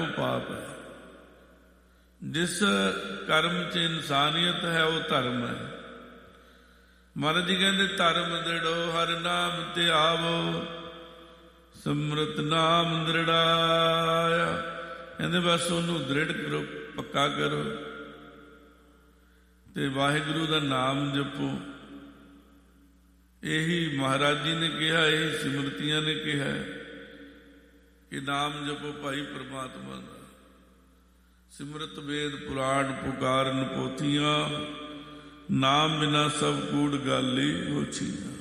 ਉਹ ਪਾਪ ਹੈ। ਜਿਸ ਕਰਮ 'ਚ ਇਨਸਾਨੀਅਤ ਹੈ ਉਹ ਧਰਮ ਹੈ। ਮਹਾਰਾਜ ਜੀ ਕਹਿੰਦੇ ਧਰਮ ਦ੍ਰਿੜੋ ਹਰਿ ਨਾਮ ਤੇ ਆਵੋ, ਸਿਮਰਤ ਨਾਮ ਦ੍ਰਿੜਾਇਆ। ਕਹਿੰਦੇ ਬਸ ਉਹਨੂੰ ਦ੍ਰਿੜ ਕਰੋ, ਪੱਕਾ ਕਰੋ ਤੇ ਵਾਹਿਗੁਰੂ ਦਾ ਨਾਮ ਜਪੋ। ਇਹੀ ਮਹਾਰਾਜ ਜੀ ਨੇ ਕਿਹਾ, ਇਹੀ ਸਿਮਰਤੀਆਂ ਨੇ ਕਿਹਾ ਕਿ ਨਾਮ ਜਪੋ ਭਾਈ ਪ੍ਰਮਾਤਮਾ ਦਾ। ਸਿਮਰਤ ਵੇਦ ਪੁਰਾਣ ਪੁਕਾਰਨ ਪੋਥੀਆਂ, ਨਾਮ ਬਿਨਾ ਸਭ ਕੂੜ ਗਾਲੀ ਹੋਛੀਆਂ।